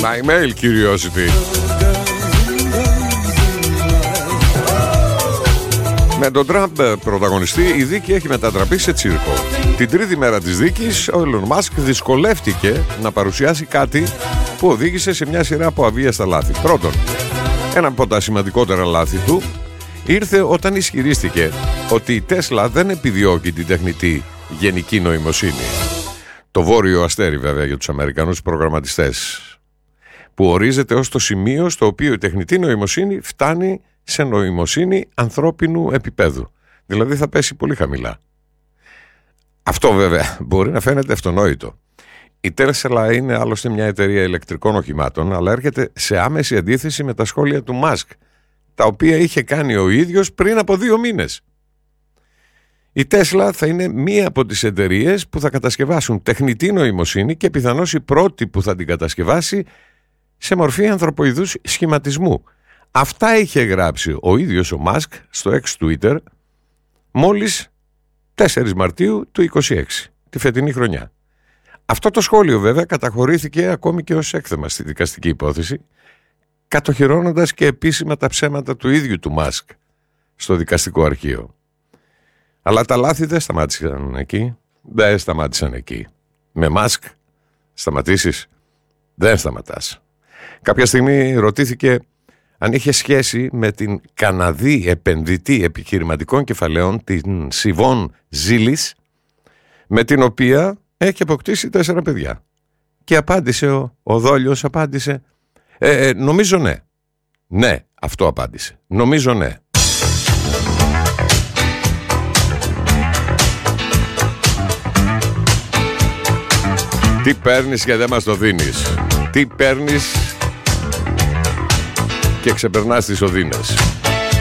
My male curiosity. Με τον Τραμπ πρωταγωνιστή, η δίκη έχει μετατραπεί σε τσίρκο. Την τρίτη μέρα της δίκης, ο Elon Musk δυσκολεύτηκε να παρουσιάσει κάτι που οδήγησε σε μια σειρά από αβίαστα λάθη. Πρώτον, ένα από τα σημαντικότερα λάθη του ήρθε όταν ισχυρίστηκε ότι η Τέσλα δεν επιδιώκει την τεχνητή γενική νοημοσύνη. Το βόρειο αστέρι βέβαια για τους Αμερικανούς προγραμματιστές, που ορίζεται ως το σημείο στο οποίο η τεχνητή νοημοσύνη φτάνει σε νοημοσύνη ανθρώπινου επίπεδου. Δηλαδή θα πέσει πολύ χαμηλά. Αυτό βέβαια μπορεί να φαίνεται αυτονόητο. Η Tesla είναι άλλωστε μια εταιρεία ηλεκτρικών οχημάτων, αλλά έρχεται σε άμεση αντίθεση με τα σχόλια του Musk, τα οποία είχε κάνει ο ίδιος πριν από 2 μήνες. Η Tesla θα είναι μία από τις εταιρείες που θα κατασκευάσουν τεχνητή νοημοσύνη και πιθανώς η πρώτη που θα την κατασκευάσει σε μορφή ανθρωποειδούς σχηματισμού. Αυτά είχε γράψει ο ίδιος ο Musk στο ex-Twitter μόλις 4 Μαρτίου του 2026, τη φετινή χρονιά. Αυτό το σχόλιο βέβαια καταχωρήθηκε ακόμη και ως έκθεμα στη δικαστική υπόθεση, κατοχυρώνοντας και επίσημα τα ψέματα του ίδιου του Musk στο δικαστικό αρχείο. Αλλά τα λάθη δεν σταμάτησαν εκεί. Δεν σταμάτησαν εκεί. Με Musk σταματήσεις, δεν σταματάς. Κάποια στιγμή ρωτήθηκε αν είχε σχέση με την Καναδή επενδυτή επιχειρηματικών κεφαλαίων, την Σιβόν Ζήλης, με την οποία έχει αποκτήσει 4 παιδιά. Και απάντησε ο Δόλιος, απάντησε νομίζω ναι. Ναι, αυτό απάντησε. Νομίζω ναι. Τι παίρνεις και δεν μας το δίνεις. Τι παίρνεις και ξεπερνάς τις οδύνες.